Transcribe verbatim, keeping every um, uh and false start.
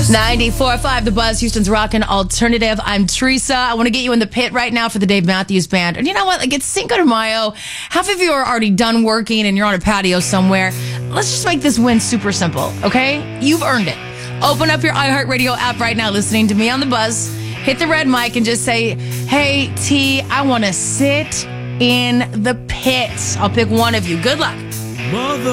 ninety-four point five The Buzz, Houston's rockin' alternative. I'm Teresa. I want to get you in the pit right now for the Dave Matthews Band. And you know what? Like, it's Cinco de Mayo. Half of you are already done working and you're on a patio somewhere. Let's just make this win super simple, okay? You've earned it. Open up your iHeartRadio app right now, listening to me on The Buzz. Hit the red mic and just say, hey, T, I want to sit in the pit. I'll pick one of you. Good luck. Mother